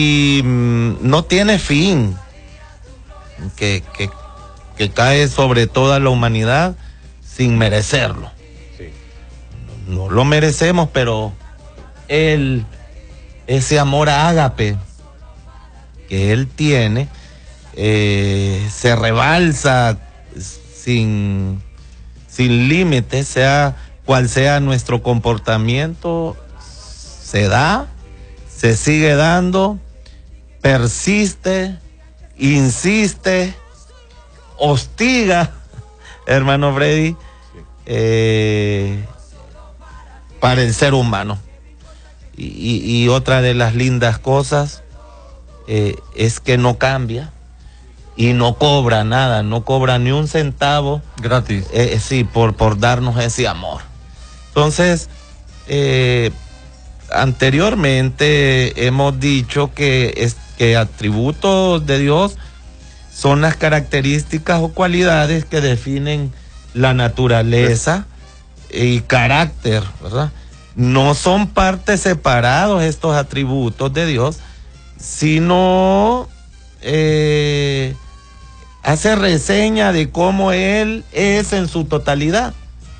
y no tiene fin, que cae sobre toda la humanidad sin merecerlo. Sí. No lo merecemos, pero Él, ese amor ágape que Él tiene, se rebalsa sin límites, sea cual sea nuestro comportamiento, se da, se sigue dando, persiste, insiste, hostiga, hermano Freddy, para el ser humano. Y otra de las lindas cosas es que no cambia y no cobra nada, no cobra ni un centavo. Gratis. Sí, por darnos ese amor. Entonces, anteriormente hemos dicho que atributos de Dios son las características o cualidades que definen la naturaleza y carácter, ¿verdad? No son partes separados estos atributos de Dios, sino hace reseña de cómo Él es en su totalidad.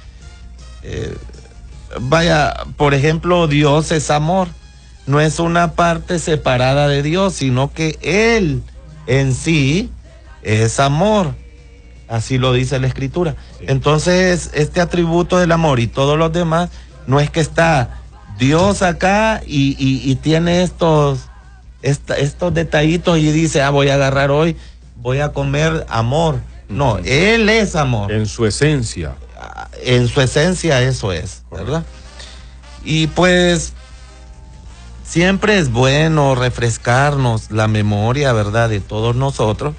Por ejemplo, Dios es amor, no es una parte separada de Dios, sino que Él en sí es amor, así lo dice la Escritura. Sí. Entonces, este atributo del amor y todos los demás, no es que está Dios acá y tiene estos detallitos y dice, voy a agarrar hoy, voy a comer amor. No, Él es amor. En su esencia. En su esencia eso es, ¿verdad? Y pues siempre es bueno refrescarnos la memoria, ¿verdad?, de todos nosotros.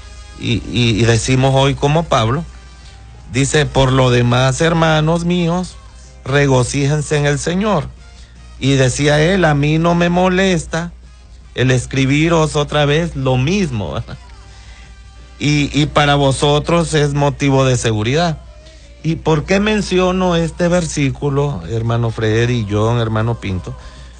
Y decimos hoy como Pablo, dice, por lo demás, hermanos míos, regocíjense en el Señor. Y decía él, a mí no me molesta el escribiros otra vez lo mismo, ¿verdad? Y para vosotros es motivo de seguridad. ¿Y por qué menciono este versículo, hermano Freddy y John, hermano Pinto?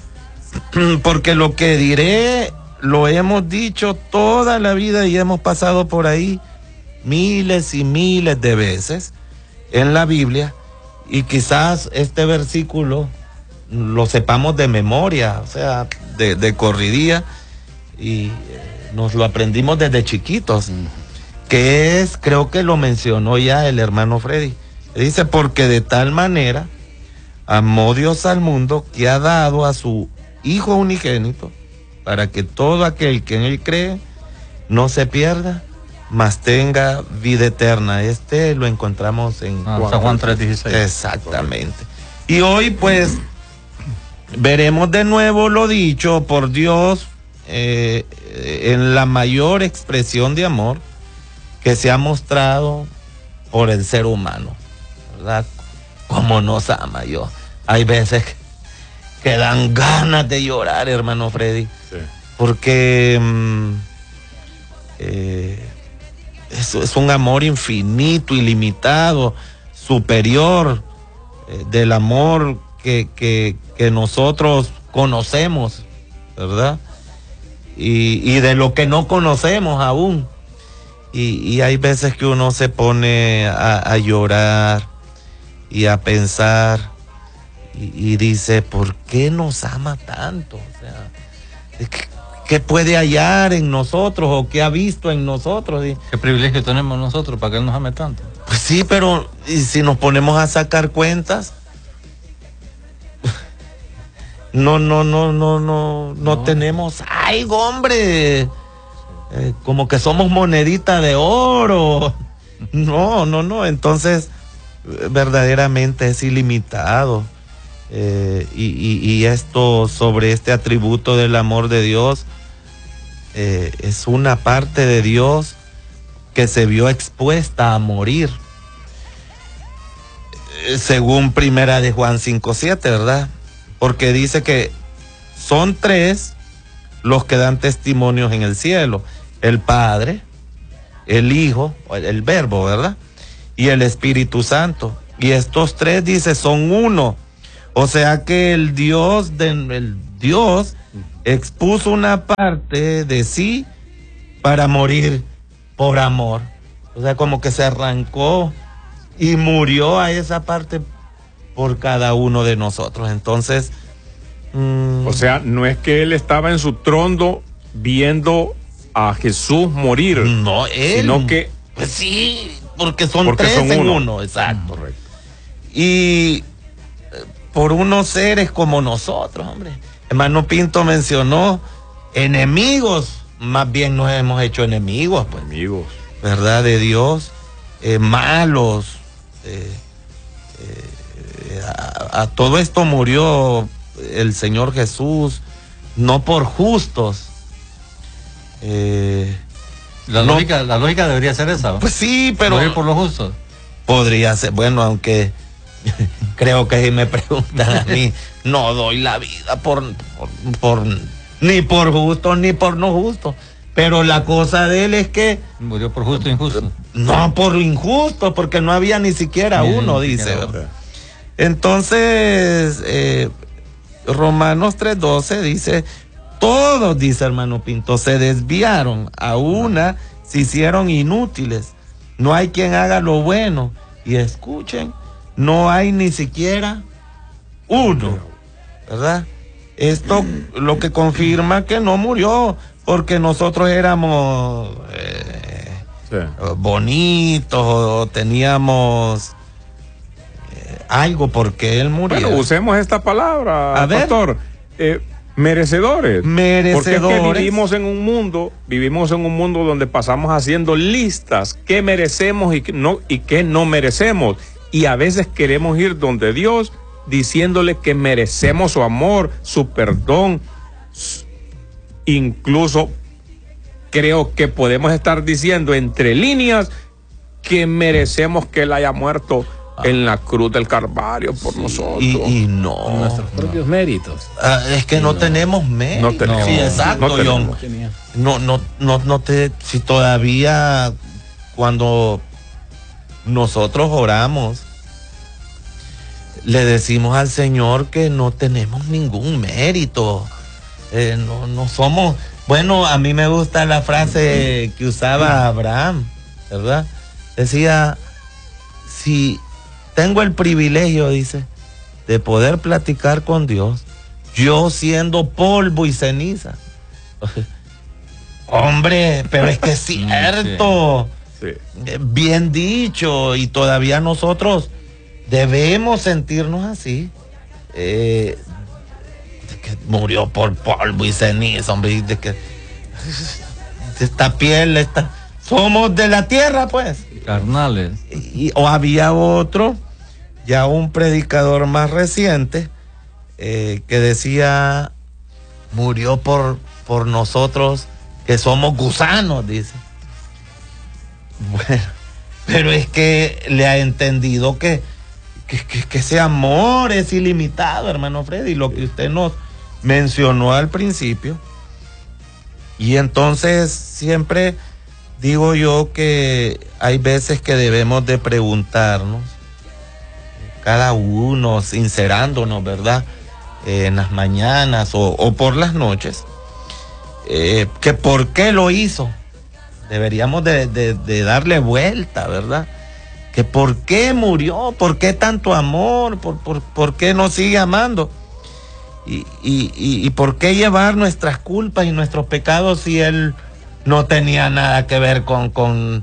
Porque lo que diré lo hemos dicho toda la vida y hemos pasado por ahí miles y miles de veces en la Biblia, y quizás este versículo lo sepamos de memoria, o sea, de corridía, y nos lo aprendimos desde chiquitos, que es, creo que lo mencionó ya el hermano Freddy. Dice, porque de tal manera amó Dios al mundo que ha dado a su Hijo unigénito, para que todo aquel que en Él cree no se pierda, mas tenga vida eterna. Lo encontramos en San Juan 3:16. Exactamente. Y hoy pues veremos de nuevo lo dicho por Dios en la mayor expresión de amor que se ha mostrado por el ser humano, ¿verdad? Como nos ama. Hay veces que dan ganas de llorar, hermano Freddy, sí, porque es un amor infinito, ilimitado, superior del amor que nosotros conocemos, ¿verdad? Y de lo que no conocemos aún. Y hay veces que uno se pone a llorar y a pensar y dice, ¿por qué nos ama tanto? O sea, ¿qué puede hallar en nosotros o qué ha visto en nosotros? ¿Qué privilegio tenemos nosotros para que Él nos ame tanto? Pues sí, pero ¿y si nos ponemos a sacar cuentas? No tenemos, ¡ay, hombre! Como que somos monedita de oro. No, entonces verdaderamente es ilimitado. Y esto sobre este atributo del amor de Dios, es una parte de Dios que se vio expuesta a morir, según primera de Juan 5:7, ¿verdad? Porque dice que son 3 los que dan testimonios en el cielo: el Padre, el Hijo, el Verbo, ¿verdad?, y el Espíritu Santo. Y estos 3, dice, son uno. O sea que el Dios expuso una parte de sí para morir por amor. O sea, como que se arrancó y murió a esa parte por cada uno de nosotros. Entonces, o sea, no es que él estaba en su trono viendo a Jesús morir, no, él, sino que pues sí, porque son tres en uno, exacto. Correcto. Y por unos seres como nosotros, hombre. Hermano Pinto mencionó enemigos, más bien nos hemos hecho enemigos, pues. Amigos. ¿Verdad? De Dios, malos. A todo esto murió el Señor Jesús, no por justos. La lógica debería ser esa, ¿no? Pues sí, pero morir por los justos. podría ser, bueno, aunque creo que si me preguntan a mí, no doy la vida ni por justo ni por no justo. Pero la cosa de él es que Murió por justo e injusto. no por injusto, porque no había ni siquiera uno, dice. ¿Verdad? Entonces, Romanos 3:12 dice, todos, dice hermano Pinto, se desviaron, a una se hicieron inútiles. No hay quien haga lo bueno. Y escuchen, no hay ni siquiera uno, ¿verdad? Esto lo que confirma que no murió porque nosotros éramos bonitos o teníamos algo porque él murió. Bueno, usemos esta palabra, a pastor. Merecedores. Porque es que vivimos en un mundo donde pasamos haciendo listas, qué merecemos y qué no merecemos. Y a veces queremos ir donde Dios diciéndole que merecemos su amor, su perdón. Incluso creo que podemos estar diciendo entre líneas que merecemos que Él haya muerto en la cruz del Calvario por nosotros. Y no. Con nuestros propios méritos. Es que no tenemos méritos. No tenemos. Sí, exacto, No John. Si todavía cuando nosotros oramos, le decimos al Señor que no tenemos ningún mérito. No somos. Bueno, a mí me gusta la frase que usaba Abraham, ¿verdad? Decía, si tengo el privilegio, dice, de poder platicar con Dios, yo siendo polvo y ceniza. Hombre, pero es que es cierto. Sí. Bien dicho, y todavía nosotros debemos sentirnos así. De que murió por polvo y ceniza, hombre, de que esta piel, somos de la tierra, pues. Carnales. O había otro, ya un predicador más reciente, que decía, murió por nosotros que somos gusanos, dice. Bueno, pero es que le ha entendido que ese amor es ilimitado, hermano Freddy, lo que usted nos mencionó al principio. Y entonces siempre digo yo que hay veces que debemos de preguntarnos, cada uno sincerándonos, ¿verdad? En las mañanas o por las noches, que por qué lo hizo. Deberíamos de darle vuelta, ¿verdad? Que por qué murió, por qué tanto amor, por qué nos sigue amando. Y por qué llevar nuestras culpas y nuestros pecados si él no tenía nada que ver con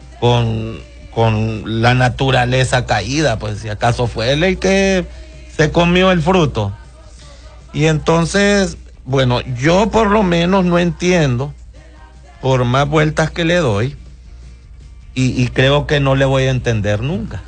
la naturaleza caída, pues si acaso fue él el que se comió el fruto. Y entonces, bueno, yo por lo menos no entiendo, por más vueltas que le doy, y creo que no le voy a entender nunca.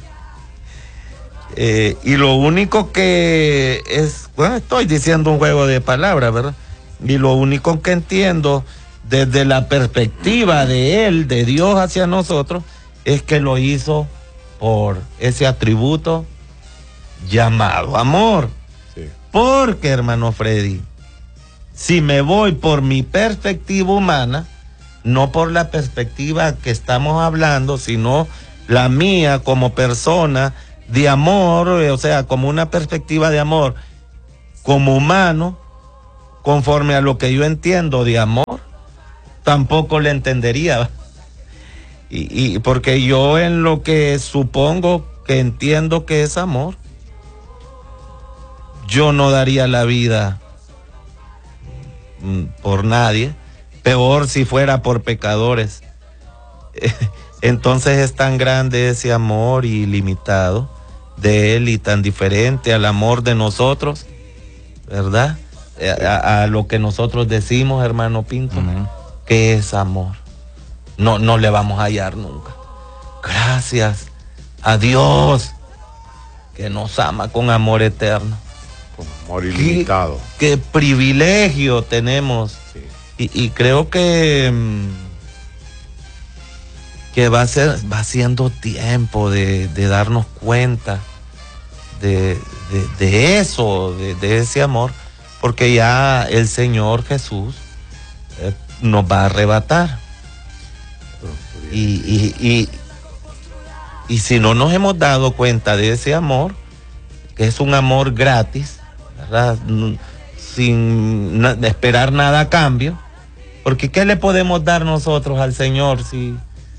Y lo único que es, bueno, estoy diciendo un juego de palabras, ¿verdad? Y lo único que entiendo desde la perspectiva de él, de Dios hacia nosotros, es que lo hizo por ese atributo llamado amor. Sí. Porque, hermano Freddy, si me voy por mi perspectiva humana, no por la perspectiva que estamos hablando, sino la mía como persona de amor, o sea, como una perspectiva de amor, como humano, conforme a lo que yo entiendo de amor, tampoco le entendería. Y porque yo en lo que supongo que entiendo que es amor, yo no daría la vida por nadie, peor si fuera por pecadores. Entonces es tan grande ese amor ilimitado de Él y tan diferente al amor de nosotros, ¿verdad? A lo que nosotros decimos, hermano Pinto, que es amor. No le vamos a hallar nunca. Gracias a Dios que nos ama con amor eterno. Con amor ilimitado. Qué privilegio tenemos. Sí. Y creo que va siendo tiempo de darnos cuenta de eso, de ese amor, porque ya el Señor Jesús nos va a arrebatar. Y si no nos hemos dado cuenta de ese amor, que es un amor gratis, ¿verdad? Sin esperar nada a cambio, porque ¿qué le podemos dar nosotros al Señor si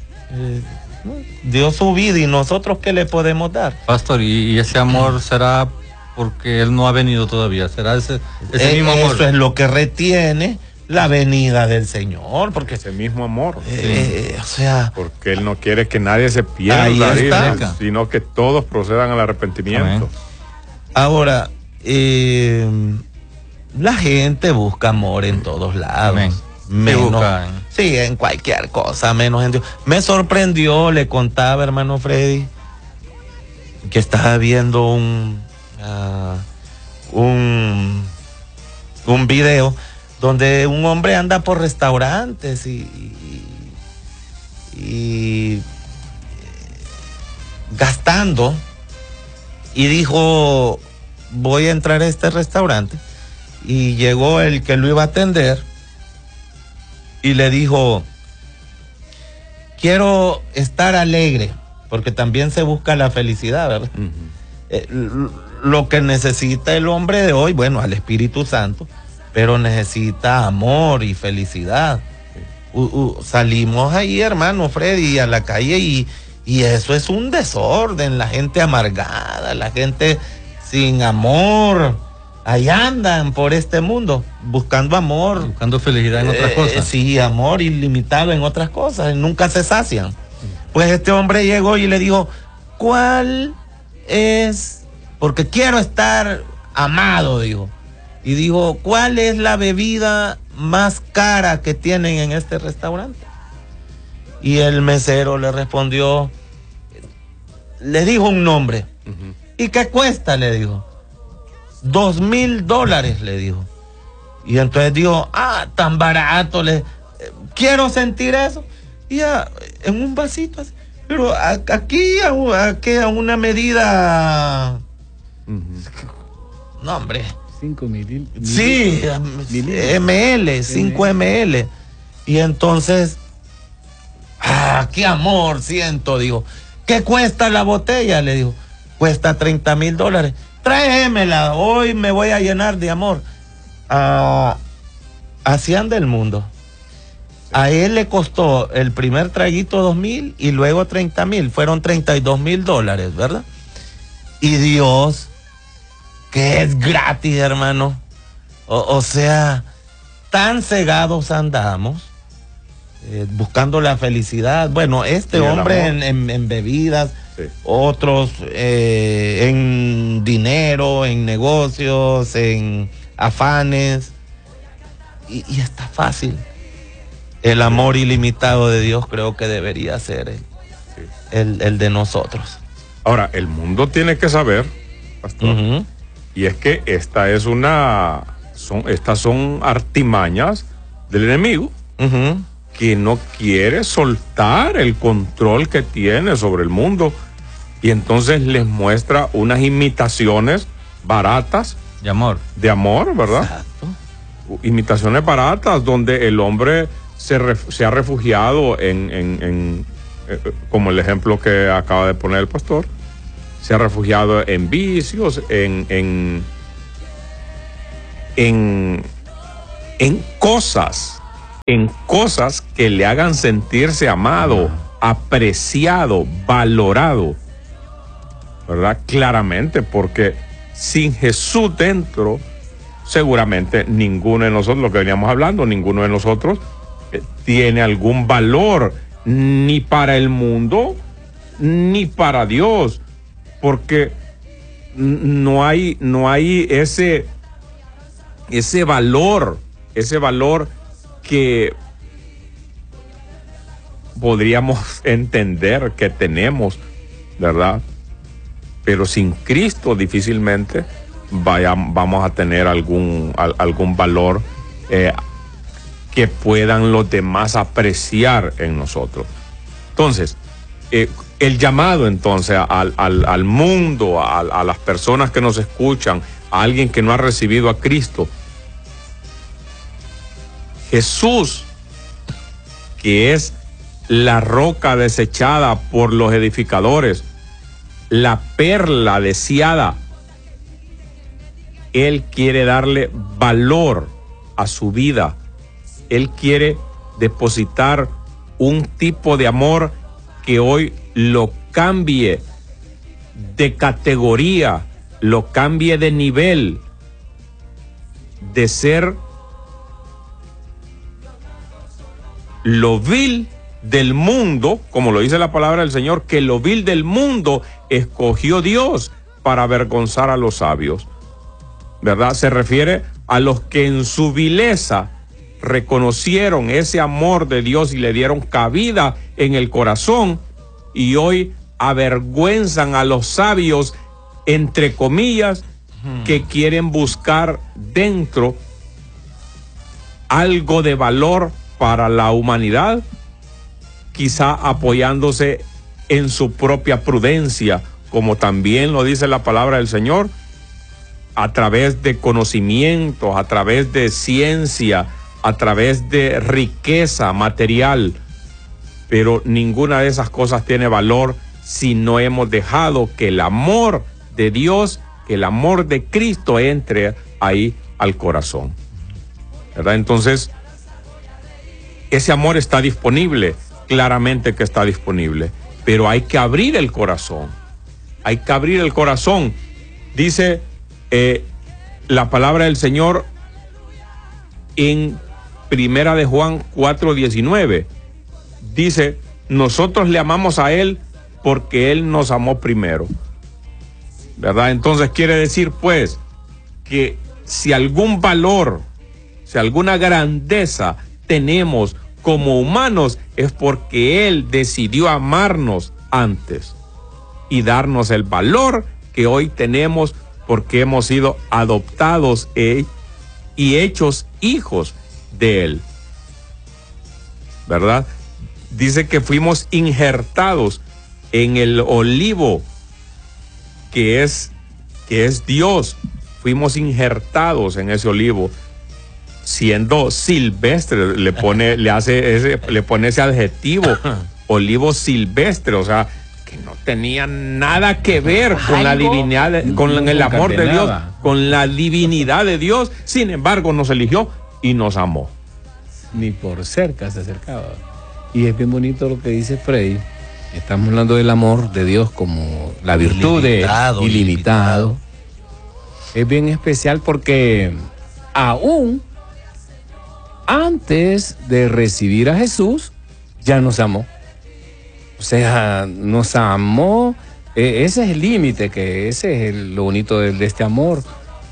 dio su vida y nosotros qué le podemos dar? Pastor, ¿y ese amor será porque Él no ha venido todavía? ¿Será ese mismo amor? Eso es lo que retiene la venida del Señor, porque ese mismo amor, o sea, porque Él no quiere que nadie se pierda, sino que todos procedan al arrepentimiento. Amén. Ahora, la gente busca amor en todos lados. Amén. Menos, sí, en cualquier cosa, menos en Dios. Me sorprendió, le contaba, hermano Freddy, que estaba viendo un video donde un hombre anda por restaurantes y gastando, y dijo, voy a entrar a este restaurante, y llegó el que lo iba a atender y le dijo, quiero estar alegre, porque también se busca la felicidad, ¿verdad? Lo que necesita el hombre de hoy, bueno, al Espíritu Santo, pero necesita amor y felicidad. Salimos ahí, hermano Freddy, a la calle y eso es un desorden, la gente amargada, la gente sin amor, ahí andan por este mundo, buscando amor. Buscando felicidad en otras cosas. Sí, amor ilimitado en otras cosas, nunca se sacian. Pues este hombre llegó y le dijo, ¿cuál es? Porque quiero estar amado, dijo. Y dijo, ¿cuál es la bebida más cara que tienen en este restaurante? Y el mesero le respondió, le dijo un nombre. ¿Y qué cuesta? Le dijo. $2,000, le dijo. Y entonces dijo, tan barato, quiero sentir eso. Y ya, en un vasito así. Pero aquí a una medida... No, hombre. 5 mil. Sí, ml, 5 ml. Y entonces, qué amor siento, digo. ¿Qué cuesta la botella? Le digo, cuesta $30,000. Tráemela, hoy me voy a llenar de amor. Así anda el mundo. A él le costó el primer traguito 2,000 y luego 30,000. Fueron $32,000, ¿verdad? Y Dios, que es gratis, hermano. O sea, tan cegados andamos, buscando la felicidad. Bueno, este hombre en bebidas, sí. Otros en dinero, en negocios, en afanes. Y está fácil. El amor ilimitado de Dios creo que debería ser el de nosotros. Ahora, el mundo tiene que saber, pastor, y es que estas son artimañas del enemigo, que no quiere soltar el control que tiene sobre el mundo, y entonces les muestra unas imitaciones baratas de amor, ¿verdad? Exacto. Imitaciones baratas donde el hombre se ha refugiado en como el ejemplo que acaba de poner el pastor, se ha refugiado en vicios, en en cosas que le hagan sentirse amado, apreciado, valorado, ¿verdad? Claramente, porque sin Jesús dentro, seguramente ninguno de nosotros, lo que veníamos hablando, ninguno de nosotros tiene algún valor, ni para el mundo, ni para Dios, porque no hay ese valor que podríamos entender que tenemos, ¿verdad? Pero sin Cristo difícilmente vamos a tener algún valor que puedan los demás apreciar en nosotros. Entonces, el llamado entonces al mundo, a las personas que nos escuchan, a alguien que no ha recibido a Cristo, Jesús, que es la roca desechada por los edificadores, la perla deseada, Él quiere darle valor a su vida. Él quiere depositar un tipo de amor que hoy lo cambie de categoría, lo cambie de nivel, de ser lo vil del mundo, como lo dice la palabra del Señor, que lo vil del mundo escogió Dios para avergonzar a los sabios, ¿verdad? Se refiere a los que en su vileza reconocieron ese amor de Dios y le dieron cabida en el corazón, y hoy avergüenzan a los sabios, entre comillas, que quieren buscar dentro algo de valor para la humanidad, quizá apoyándose en su propia prudencia, como también lo dice la palabra del Señor, a través de conocimientos, a través de ciencia, a través de riqueza material. Pero ninguna de esas cosas tiene valor si no hemos dejado que el amor de Dios, que el amor de Cristo entre ahí al corazón, ¿verdad? Entonces, ese amor está disponible, claramente que está disponible, pero hay que abrir el corazón. Hay que abrir el corazón. Dice la palabra del Señor en Primera de Juan 4:19. Dice, nosotros le amamos a Él porque Él nos amó primero, ¿verdad? Entonces quiere decir pues que si algún valor, si alguna grandeza tenemos como humanos, es porque Él decidió amarnos antes y darnos el valor que hoy tenemos, porque hemos sido adoptados y hechos hijos de Él, ¿verdad? Dice que fuimos injertados en el olivo que es Dios. Fuimos injertados en ese olivo, siendo silvestre, le pone ese adjetivo, olivo silvestre, o sea, que no tenía nada que ver con la divinidad, con el amor de Dios, con la divinidad de Dios. Sin embargo, nos eligió y nos amó. Ni por cerca se acercaba. Y es bien bonito lo que dice Freddy. Estamos hablando del amor de Dios como la virtud de ilimitado. Es bien especial porque aún antes de recibir a Jesús, ya nos amó. O sea, nos amó. Ese es el límite, que ese es lo bonito de este amor.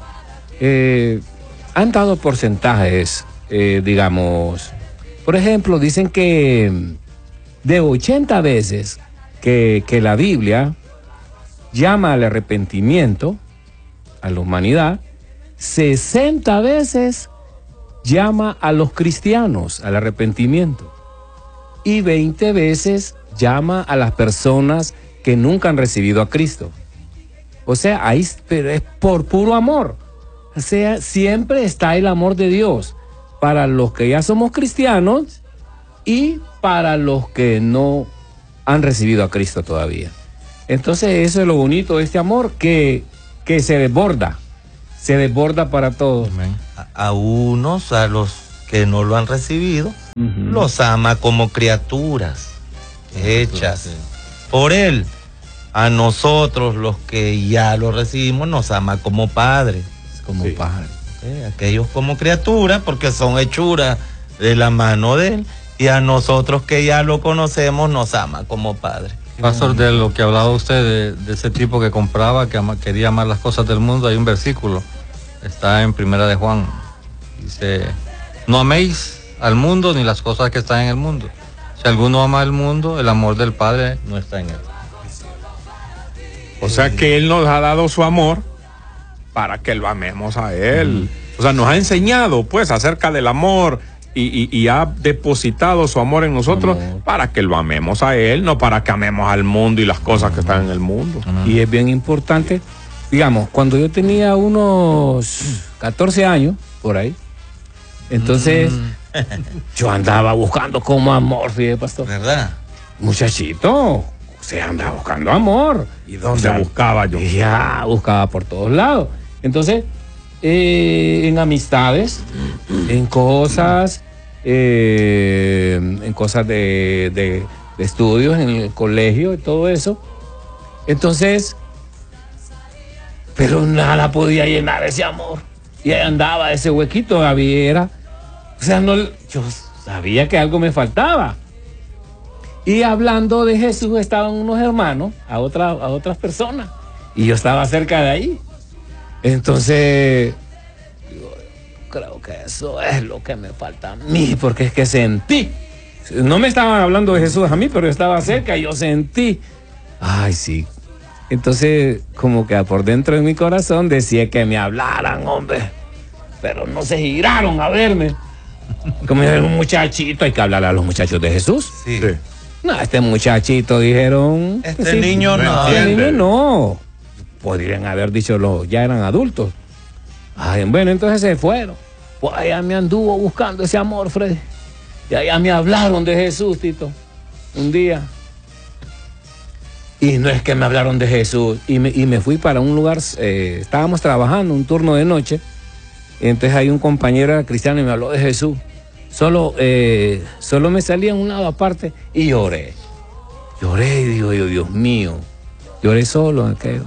Han dado porcentajes, digamos. Por ejemplo, dicen que de 80 veces que la Biblia llama al arrepentimiento a la humanidad, 60 veces llama a los cristianos al arrepentimiento y 20 veces llama a las personas que nunca han recibido a Cristo. O sea, ahí, pero es por puro amor. O sea, siempre está el amor de Dios para los que ya somos cristianos y para los que no han recibido a Cristo todavía. Entonces eso es lo bonito de este amor, que se desborda para todos. A unos, a los que no lo han recibido, los ama como criaturas hechas por Él. A nosotros, los que ya lo recibimos, nos ama como Padre. Como Padre. Aquellos como criaturas, porque son hechuras de la mano de Él. Y a nosotros que ya lo conocemos, nos ama como Padre. Pastor, de lo que hablaba usted, de ese tipo que compraba, que quería amar las cosas del mundo, hay un versículo, está en Primera de Juan, dice, no améis al mundo ni las cosas que están en el mundo. Si alguno ama el mundo, el amor del Padre no está en él. O sea que Él nos ha dado su amor para que lo amemos a Él. O sea, nos ha enseñado pues acerca del amor y ha depositado su amor en nosotros para que lo amemos a Él, no para que amemos al mundo y las cosas que están en el mundo. Y es bien importante, digamos, cuando yo tenía unos 14 años, por ahí, entonces yo andaba buscando como amor, fíjate, pastor. ¿Verdad? Muchachito, se andaba buscando amor. ¿Y dónde buscaba yo? Ya, buscaba por todos lados. Entonces, en amistades, en cosas de estudios, en el colegio y todo eso. Entonces, pero nada podía llenar ese amor. Y ahí andaba ese huequito, o sea, yo sabía que algo me faltaba. Y hablando de Jesús estaban unos hermanos a otras personas. Y yo estaba cerca de ahí. Entonces, yo creo que eso es lo que me falta a mí, porque es que sentí. No me estaban hablando de Jesús a mí, pero yo estaba cerca y yo sentí. Ay, sí. Entonces, como que por dentro de mi corazón decía que me hablaran, hombre. Pero no se giraron a verme. Como era un muchachito, hay que hablarle a los muchachos de Jesús. Sí. No, este muchachito dijeron. Este niño no. Este niño no. Podrían haber dicho ya eran adultos. Ay, bueno, entonces se fueron. Pues allá me anduvo buscando ese amor, Freddy. Y allá me hablaron de Jesús, Tito. Un día. Y no es que me hablaron de Jesús. Y me fui para un lugar, estábamos trabajando un turno de noche. Entonces hay un compañero cristiano y me habló de Jesús. Solo me salía en un lado aparte y lloré. Lloré y digo yo, Dios mío. Lloré solo en aquello.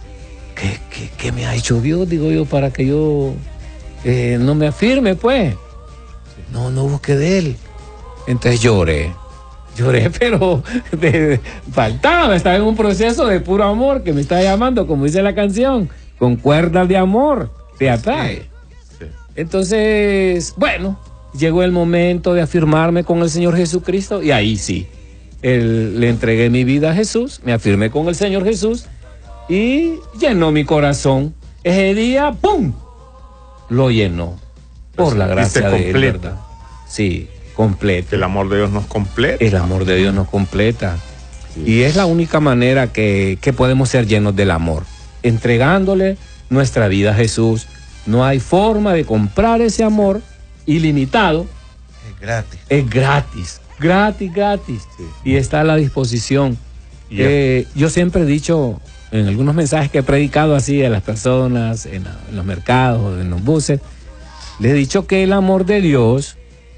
¿Qué me ha hecho Dios? Digo yo, para que yo no me afirme, pues. No busque de Él. Entonces lloré, pero faltaba, estaba en un proceso de puro amor que me está llamando, como dice la canción, con cuerdas de amor, te atrae. Sí. Entonces, bueno, llegó el momento de afirmarme con el Señor Jesucristo y ahí sí, le entregué mi vida a Jesús, me afirmé con el Señor Jesús y llenó mi corazón. Ese día, ¡pum!, lo llenó por la gracia de Él, ¿verdad? Sí, completo. El amor de Dios nos completa. El amor de Dios nos completa. Sí. Y es la única manera que podemos ser llenos del amor, entregándole nuestra vida a Jesús. No hay forma de comprar ese amor ilimitado. Es gratis. Es gratis. Gratis. Sí. Y está a la disposición. Yo siempre he dicho en algunos mensajes que he predicado así a las personas, en los mercados, en los buses, les he dicho que el amor de Dios,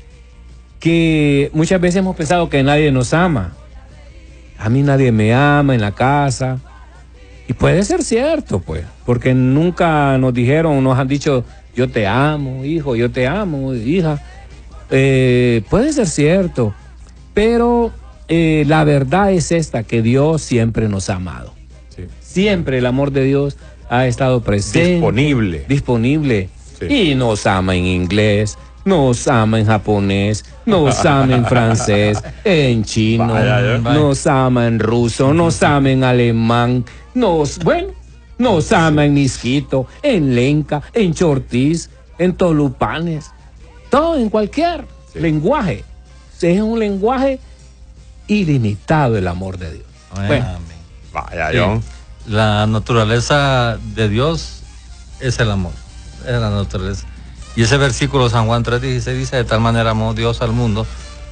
que muchas veces hemos pensado que nadie nos ama. A mí nadie me ama en la casa. Y puede ser cierto, pues, porque nunca nos dijeron, nos han dicho, yo te amo, hijo, yo te amo, hija. Puede ser cierto, pero la verdad es esta, que Dios siempre nos ha amado. Sí. Siempre el amor de Dios ha estado presente. Disponible. Sí. Y nos ama en inglés, nos ama en japonés, nos ama en francés, en chino, nos ama en ruso, nos ama en alemán, nos ama en misquito, en lenca, en chortiz, en tolupanes, todo en cualquier lenguaje. Es un lenguaje ilimitado el amor de Dios. Bueno, vaya, John. La naturaleza de Dios es el amor. Es la naturaleza. Y ese versículo San Juan 3:16 dice: de tal manera amó Dios al mundo.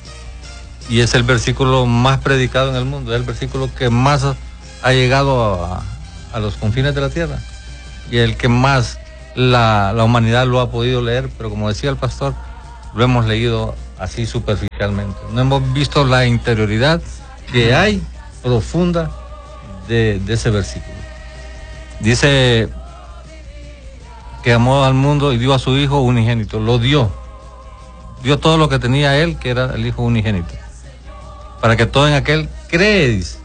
Y es el versículo más predicado en el mundo. Es el versículo que más ha llegado a los confines de la tierra. Y el que más la humanidad lo ha podido leer. Pero como decía el pastor, lo hemos leído así superficialmente. No hemos visto la interioridad que hay profunda de ese versículo. Dice que amó al mundo y dio a su hijo unigénito. Lo dio. Dio todo lo que tenía él, que era el hijo unigénito. Para que todo en aquel cree, dice.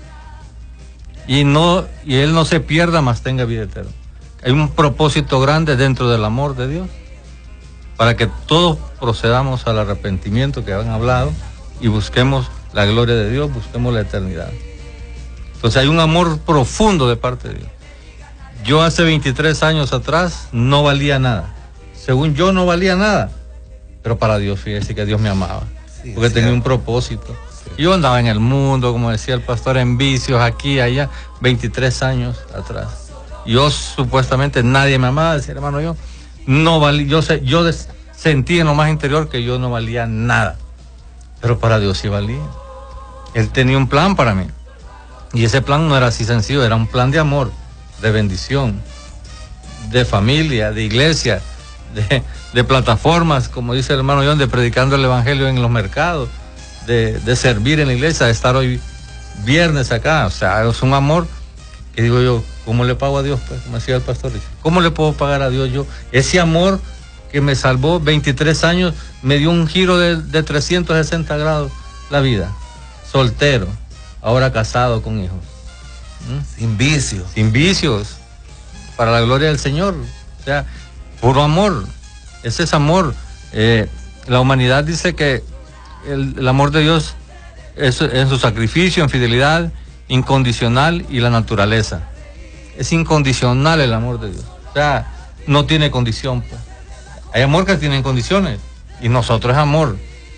Y él no se pierda, mas tenga vida eterna. Hay un propósito grande dentro del amor de Dios, para que todos procedamos al arrepentimiento que han hablado y busquemos la gloria de Dios, busquemos la eternidad. Entonces hay un amor profundo de parte de Dios. Yo hace 23 años atrás no valía nada. Según yo no valía nada, pero para Dios, fíjese que Dios me amaba, porque tenía un propósito. Yo andaba en el mundo, como decía el pastor, en vicios, aquí, allá, 23 años atrás. Yo supuestamente nadie me amaba, decía hermano, yo no valía, yo sentí en lo más interior que yo no valía nada, pero para Dios sí valía. Él tenía un plan para mí, y ese plan no era así sencillo, era un plan de amor, de bendición, de familia, de iglesia, de plataformas, como dice el hermano John, de predicando el evangelio en los mercados, de servir en la iglesia, de estar hoy viernes acá. O sea, es un amor que digo yo, ¿cómo le pago a Dios? Pues, como decía el pastor, ¿cómo le puedo pagar a Dios yo? Ese amor que me salvó 23 años, me dio un giro de 360 grados la vida. Soltero, ahora casado con hijos. Sin vicios. Sin vicios, para la gloria del Señor. O sea, puro amor. Ese es amor. La humanidad dice que el amor de Dios es en su sacrificio, en fidelidad, incondicional, y la naturaleza. Es incondicional el amor de Dios. O sea, no tiene condición. Pues. Hay amor que tiene condiciones, y nosotros es amor.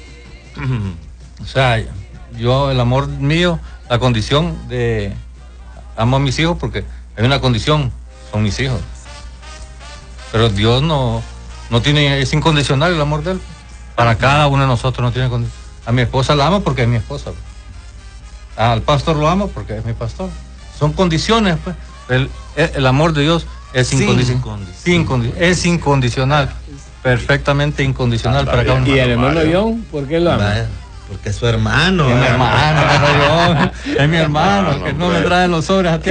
O sea, yo, el amor mío, la condición de amo a mis hijos porque hay una condición, son mis hijos. Pero Dios no tiene, es incondicional el amor de Él. Para cada uno de nosotros no tiene condición. A mi esposa la amo porque es mi esposa. Al pastor lo amo porque es mi pastor. Son condiciones, pues. El amor de Dios es incondicional. Es incondicional. Perfectamente incondicional para cada uno. ¿Y el hermano John, por qué lo ama? Porque es su hermano. Es mi hermano, es mi hermano, que no me trae los sobres a ti.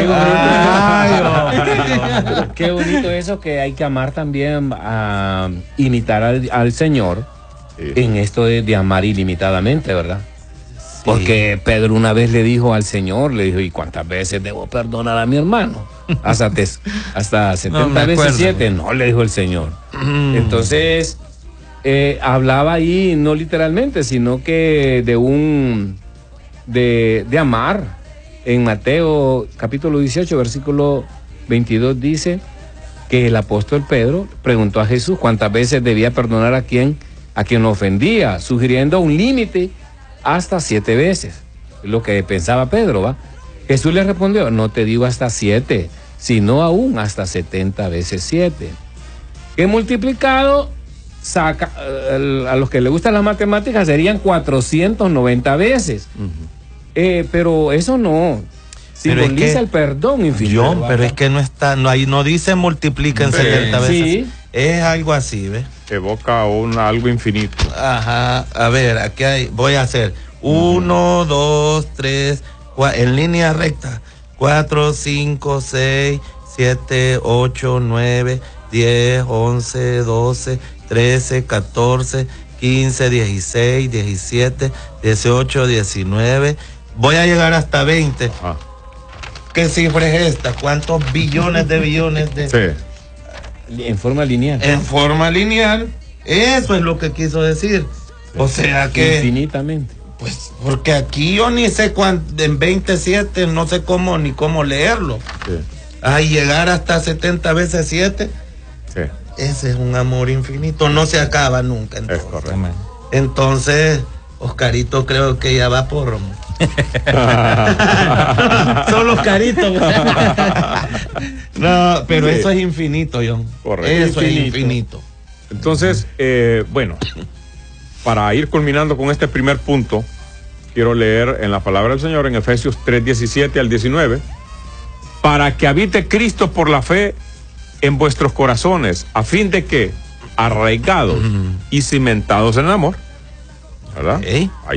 Qué bonito eso, que hay que amar también, a imitar al Señor en esto de amar ilimitadamente, ¿verdad? Sí. Porque Pedro una vez le dijo al Señor, le dijo, ¿y cuántas veces debo perdonar a mi hermano? Hasta 70 veces 7, no, le dijo el Señor. Entonces, hablaba ahí no literalmente, sino que de amar. En Mateo capítulo 18, versículo 22 dice que el apóstol Pedro preguntó a Jesús cuántas veces debía perdonar a quien lo ofendía, sugiriendo un límite hasta 7 veces. Lo que pensaba Pedro, ¿va? Jesús le respondió, no te digo hasta 7, sino aún hasta 70 veces 7. Que multiplicado, saca, a los que les gustan las matemáticas, serían 490 veces. Pero eso no simboliza es que, el perdón infinito. John, pero es que no está, ahí no dice multiplica en 70 veces. Sí. Es algo así, ¿ves? Evoca algo infinito. Ajá, a ver, aquí voy a hacer 1, 2, 3, en línea recta, 4, 5, 6, 7, 8, 9, 10, 11, 12, 13, 14, 15, 16, 17, 18, 19. Voy a llegar hasta 20. ¿Qué cifra es esta? ¿Cuántos billones de billones de...? Sí. En forma lineal. En forma lineal. Eso es lo que quiso decir. Sí. O sea que... Infinitamente. Pues porque aquí yo ni sé cuánto, en 27 no sé cómo ni cómo leerlo. Sí. Ay, llegar hasta 70 veces 7. Sí. Ese es un amor infinito. No se acaba nunca. Entonces. Es correcto. Entonces, Oscarito creo que ya va por... Solo Oscarito. No, pero sí. Eso es infinito, John. Correcto. Eso es infinito. Entonces, bueno, para ir culminando con este primer punto, quiero leer en la palabra del Señor en Efesios 3:17 al 19, para que habite Cristo por la fe en vuestros corazones, a fin de que, arraigados y cimentados en el amor. ¿Verdad? Okay.